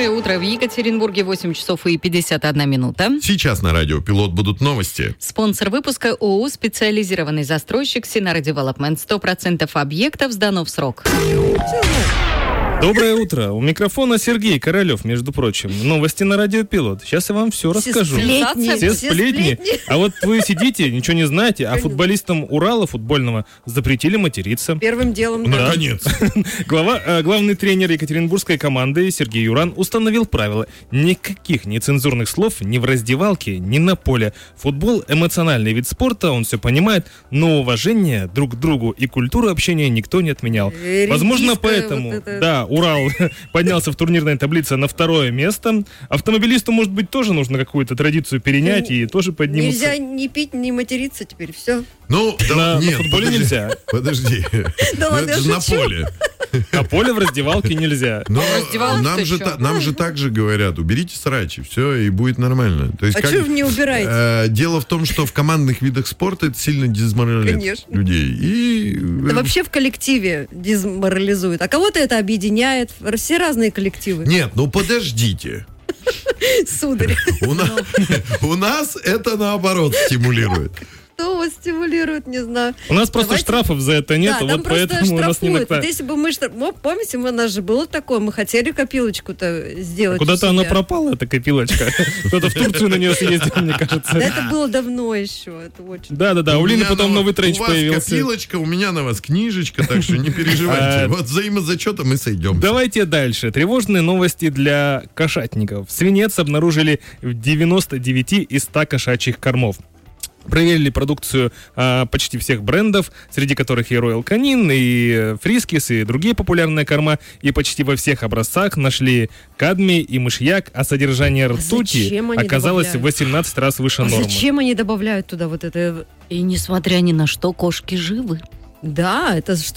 Доброе утро в Екатеринбурге, 8 часов и 51 минута. Сейчас на радио «Пилот» будут новости. Спонсор выпуска ООО «Специализированный застройщик Синара Девелопмент». 100% объектов сдано в срок. Доброе утро. У микрофона Сергей Королев, между прочим. Новости на радио «Пилот». Сейчас я вам все расскажу. Все сплетни. А вот вы сидите, ничего не знаете, а футболистам Урала футбольного запретили материться. Первым делом. Наконец. Главный тренер екатеринбургской команды Сергей Юран установил правила. Никаких нецензурных слов ни в раздевалке, ни на поле. Футбол – эмоциональный вид спорта, он все понимает, но уважение друг к другу и культуру общения никто не отменял. Возможно, поэтому, да, Урал поднялся в турнирной таблице на 2 место. Автомобилисту, может быть, тоже нужно какую-то традицию перенять и тоже подниматься. Нельзя ни пить, ни материться теперь, все. Ну, на нет, футболе нельзя. Подожди. Да ладно, Это я же на шучу. поле. На поле в раздевалке нельзя. Но раздевалке-то нам же так же говорят, уберите срачи, все, и будет нормально. То есть, А что вы не убираете? Дело в том, что в командных видах спорта это сильно дезморализует Конечно. людей. И Да вообще в коллективе дезморализует. А кого-то это объединяет. Все разные коллективы. Нет, ну подождите. Сударь. У нас это наоборот стимулирует. Кто вас стимулирует, не знаю. У нас просто Давайте- штрафов за это нет, Да, там вот просто поэтому у нас не штрафуют. накладывают. Вот если бы мы помните, у нас же было такое, мы хотели копилочку-то сделать. Куда-то у она себя. пропала, эта копилочка. Кто-то в Турцию на нее съездил, мне Да кажется. это было давно еще, это очень. Да, у Лины меня потом на новый вас- тренч У появился. вас копилочка, у меня на вас книжечка, так что не переживайте. Вот взаимозачета мы сойдем. Давайте дальше. Тревожные новости для кошатников. Свинец обнаружили в 99 из 100 кошачьих кормов. Проверили продукцию почти всех брендов, среди которых и Royal Canin, и Фрискис, и другие популярные корма. И почти во всех образцах нашли кадмий и мышьяк, а содержание ртути зачем они оказалось в добавляют? 18 раз выше А нормы. зачем они добавляют туда вот это? И несмотря ни на что, кошки живы. Да, это что